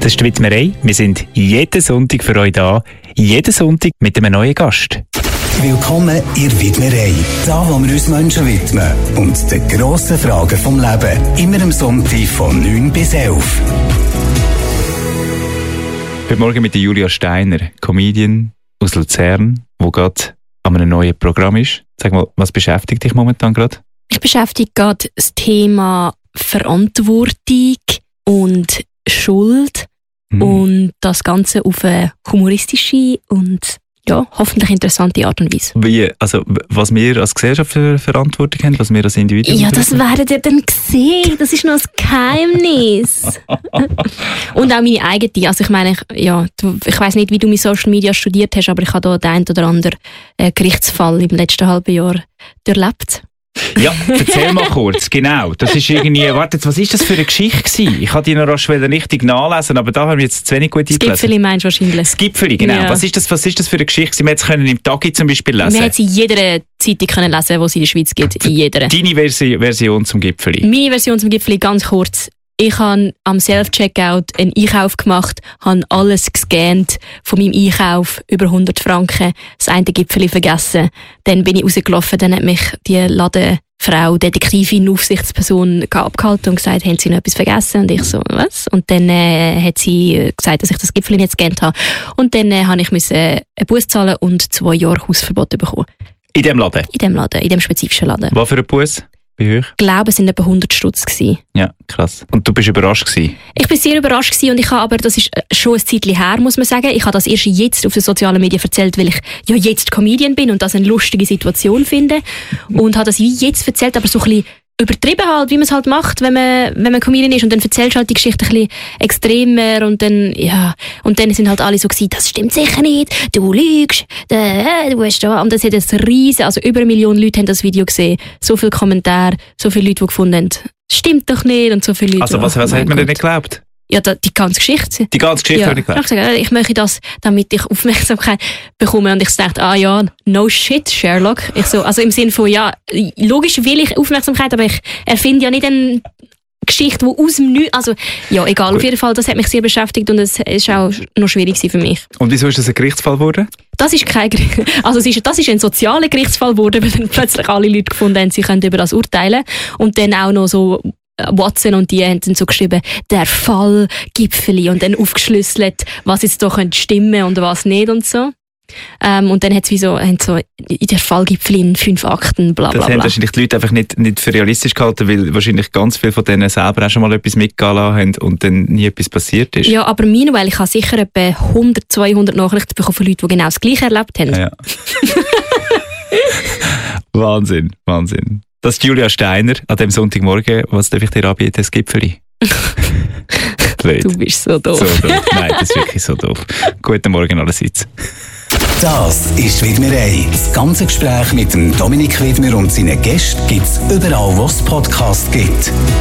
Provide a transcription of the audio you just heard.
Das ist die Widmerei. Wir sind jeden Sonntag für euch da. Jeden Sonntag mit einem neuen Gast. Willkommen in der Widmerei. Da, wo wir uns Menschen widmen und den grossen Fragen vom Leben. Immer am Sonntag von 9 bis 11. Heute Morgen mit Julia Steiner, Comedian aus Luzern, die gerade an einem neuen Programm ist. Sag mal, was beschäftigt dich momentan gerade? Ich beschäftige gerade das Thema Verantwortung und Schuld und das Ganze auf eine humoristische und hoffentlich interessante Art und Weise. Wie, also, was wir als Gesellschaft für Verantwortung haben, was wir als Individuen Ja, das werdet ihr dann sehen. Das ist noch ein Geheimnis. Und auch meine eigene. Also ich meine, ich weiss nicht, wie du mit Social Media studiert hast, aber ich habe da den einen oder anderen Gerichtsfall im letzten halben Jahr erlebt. Ja, erzähl mal kurz, genau. Das ist irgendwie, wartet, was ist das für eine Geschichte gewesen? Ich wollte die noch rasch richtig nachlesen, aber da haben wir jetzt zu wenig gut eingelesen. Das Gipfeli meinst du wahrscheinlich? Das Gipfeli, genau. Ja. Was ist das für eine Geschichte? Wir hätten es im Tagi zum Beispiel lesen. Wir hätten sie in jeder Zeitung können lesen, die es in der Schweiz gibt. In jeder. Deine Version zum Gipfeli? Meine Version zum Gipfeli, ganz kurz. Ich habe am Self-Checkout einen Einkauf gemacht, habe alles gescannt von meinem Einkauf, über 100 Franken, das eine Gipfeli vergessen. Dann bin ich rausgelaufen, dann hat mich die Ladenfrau, Detektivin, Aufsichtsperson abgehalten und gesagt, haben Sie noch etwas vergessen? Und ich so, was? Und dann hat sie gesagt, dass ich das Gipfeli nicht gescannt habe. Und dann musste ich einen Buß zahlen und 2 Jahre Hausverbot bekommen. In dem Laden? In dem spezifischen Laden. Was für ein Buß? Wie hoch? Ich glaube, es waren etwa 100 Stutz gewesen. Ja, krass. Und du bist überrascht gewesen? Ich bin sehr überrascht gewesen und ich habe aber, das ist schon ein Zeitchen her, muss man sagen, ich habe das erst jetzt auf den sozialen Medien erzählt, weil ich ja jetzt Comedian bin und das eine lustige Situation finde. Und habe das wie jetzt erzählt, aber so ein bisschen übertrieben halt, wie man es halt macht, wenn man Comedian ist, und dann erzählst du halt die Geschichte ein bisschen extremer und dann sind halt alle so gewesen, das stimmt sicher nicht, du lügst, du hast da, und das hat ein riesen, also über 1 Million Leute haben das Video gesehen, so viele Kommentare, so viele Leute, die gefunden haben, stimmt doch nicht, und so viele Leute. Also was hat man denn nicht geglaubt? Ja, die ganze Geschichte. Die ganze Geschichte habe ich geglaubt. Ich möchte das, damit ich Aufmerksamkeit bekomme. Und ich dachte, no shit, Sherlock. Also im Sinne von, logisch will ich Aufmerksamkeit, aber ich erfinde ja nicht eine Geschichte, die aus dem Nichts, also, egal, gut. Auf jeden Fall, das hat mich sehr beschäftigt und es ist auch noch schwierig für mich. Und wieso ist das ein Gerichtsfall geworden? Das ist kein das ist ein sozialer Gerichtsfall geworden, weil dann plötzlich alle Leute gefunden haben, sie können über das urteilen. Und dann auch noch so Watson und die haben dann so geschrieben, der Fall Gipfeli, und dann aufgeschlüsselt, was jetzt doch stimmen und was nicht und so. Und dann haben so in der Fall Gipfeli in 5 Akten, bla bla bla. Das haben wahrscheinlich die Leute einfach nicht für realistisch gehalten, weil wahrscheinlich ganz viele von denen selber auch schon mal etwas mitgehen lassen haben und dann nie etwas passiert ist. Ja, aber meanwhile, ich habe sicher etwa 100, 200 Nachrichten bekommen von Leuten, die genau das Gleiche erlebt haben. Ja. Wahnsinn. Das ist Julia Steiner an dem Sonntagmorgen. Was darf ich dir anbieten? Das Gipfeli? Du bist so doof. Nein, das ist wirklich so doof. Guten Morgen allerseits. Das ist Widmerei. Das ganze Gespräch mit dem Dominik Widmer und seinen Gästen gibt es überall, wo es Podcasts gibt.